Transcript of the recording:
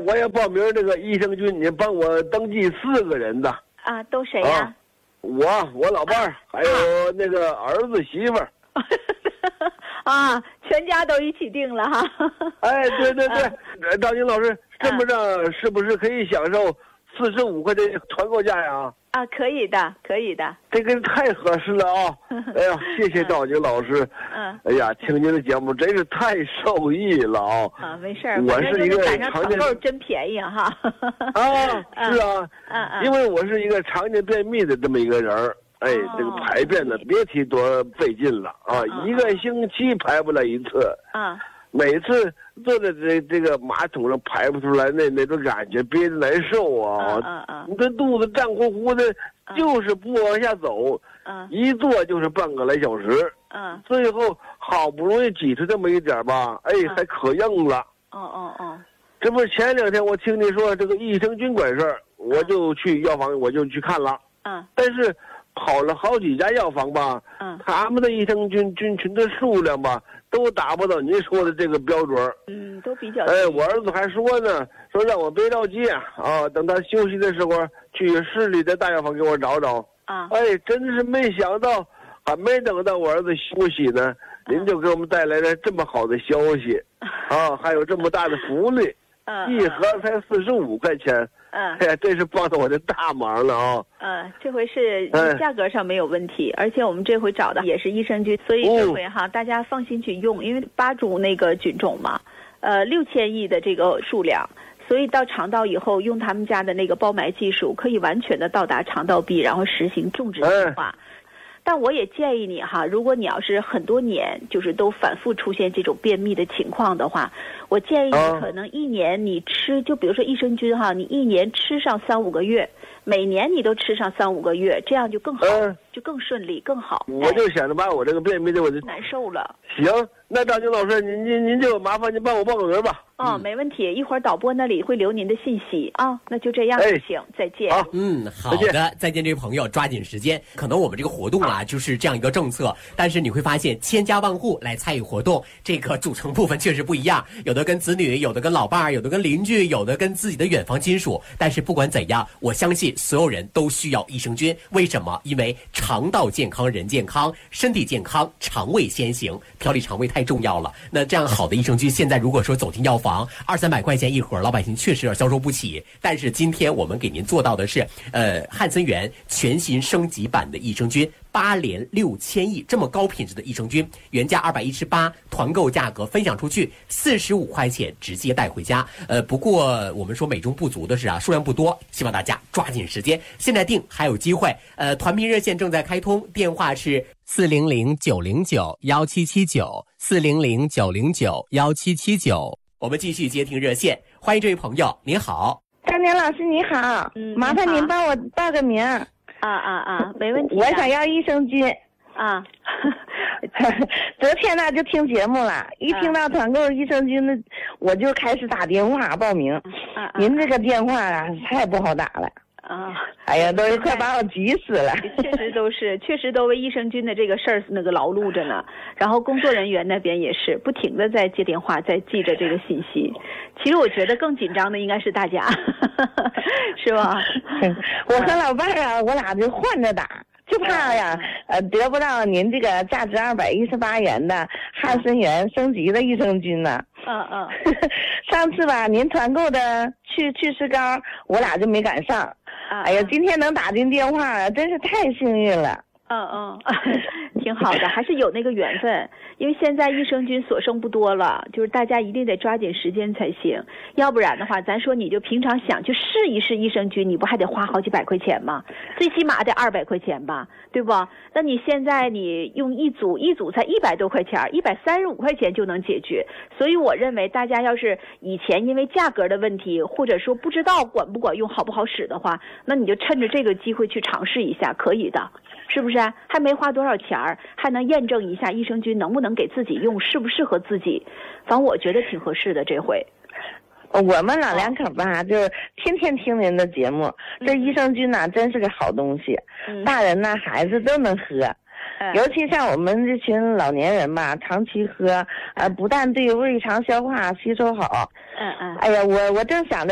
我也报名这个益生菌，你帮我登记4个人的。 啊，都谁呀？ 我老伴儿，还有那个儿子媳妇儿。 啊，全家都一起定了哈。 哎，对，赵宁老师，这么着是不是可以享受45块的团购价呀？ 啊，可以的。 这个太合适了啊！哎呀，谢谢赵宁老师。哎呀，听您的节目真是太受益了啊！ 啊，没事儿， 我是一个赶上团购真便宜哈。 是啊，因为我是一个常年便秘的这么一个人儿。哎，这个排便呢，别提多费劲了啊！一个星期排不了一次。每次坐在这个马桶上排不出来，那种感觉憋着难受啊！你这肚子胀乎乎的，就是不往下走，一坐就是半个来小时，最后好不容易挤出这么一点吧，哎，还可硬了。这不是前2天我听你说这个益生菌管事儿，我就去药房我就去看了，但是跑了好几家药房吧，他们的益生菌群的数量吧，都达不到您说的这个标准。 都比较。 哎，我儿子还说呢，说让我别着急啊，等他休息的时候去市里的大药房给我找找。哎，真是没想到，还没等到我儿子休息呢，您就给我们带来了这么好的消息，还有这么大的福利，一盒才45块钱。哎呀，这是帮了我的大忙了啊！ 这回是价格上没有问题，而且我们这回找的也是益生菌，所以这回大家放心去用，因为8株那个菌种嘛，6000亿的这个数量，所以到肠道以后用他们家的那个包埋技术，可以完全的到达肠道壁，然后实行种植计划。但我也建议你如果你要是很多年就是都反复出现这种便秘的情况的话，我建议你可能1年你吃，就比如说益生菌你1年吃上3-5个月，每年你都吃上3-5个月，这样就更好，就更顺利更好。 我就想着把我这个便秘的我就难受了。 行，那赵宁老师您就麻烦您帮我报个名吧。 没问题，一会儿导播那里会留您的信息那就这样就行，再见。 好的，再见，这位朋友，抓紧时间。可能我们这个活动就是这样一个政策，但是你会发现千家万户来参与活动，这个组成部分确实不一样，有的跟子女，有的跟老伴儿，有的跟邻居，有的跟自己的远房亲属。但是不管怎样，我相信所有人都需要益生菌。为什么？因为肠道健康人健康，身体健康肠胃先行，调理肠胃太重要了。那这样好的益生菌，现在如果说走进药房200-300块钱一盒，老百姓确实销售不起。但是今天我们给您做到的是汉森源全新升级版的益生菌，8联6000亿，这么高品质的益生菌，原价218，团购价格分享出去45块钱，直接带回家。不过我们说美中不足的是数量不多，希望大家抓紧时间，现在订还有机会。团民热线正在开通，电话是400-909-1779，400-909-1779。我们继续接听热线，欢迎这位朋友，您好。 张宁老师你好，麻烦您帮我报个名。 没问题。 我想要益生菌。昨天呢就听节目了，一听到团购益生菌的，我就开始打电话报名。您这个电话太不好打了。哎呀，都快把我急死了。 确实都为益生菌的这个事儿那个劳碌着呢。然后工作人员那边也是不停的在接电话，在记着这个信息。其实我觉得更紧张的应该是大家，是吧？ 我和老伴儿我俩就换着打。就怕得不到您这个价值218元的汉森源升级的益生菌呢。上次吧，您团购的去湿膏，我俩就没赶上。哎呀，今天能打进电话，真是太幸运了。 挺好的，还是有那个缘分。因为现在益生菌所剩不多了，就是大家一定得抓紧时间才行，要不然的话，咱说你就平常想去试一试益生菌，你不还得花好几百块钱吗？最起码得200块钱吧，对不？那你现在你用一组才100多块钱，135块钱就能解决。所以我认为大家要是以前因为价格的问题，或者说不知道管不管用、好不好使的话，那你就趁着这个机会去尝试一下，可以的。是不是还没花多少钱还能验证一下益生菌能不能给自己用，适不适合自己？反正我觉得挺合适的这回。 我们老两口吧，就天天听您的节目。这益生菌真是个好东西，大人孩子都能喝。尤其像我们这群老年人吧，长期喝，不但对胃肠消化吸收好。哎呀，我正想着。